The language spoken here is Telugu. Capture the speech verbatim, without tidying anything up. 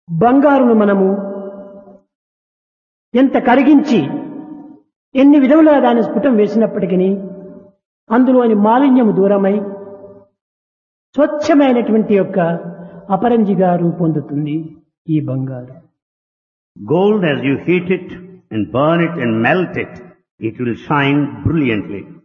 బంగారును మనము ఎంత కరిగించి ఎన్ని విధములుగా దాని స్ఫుటం వేసినప్పటికీ అందులోని మాలిన్యము దూరమై స్వచ్ఛమైనటువంటి యొక్క అపరంజిగా రూపొందుతుంది ఈ బంగారు. Gold, as you heat it and burn it and melt it, it will shine brilliantly.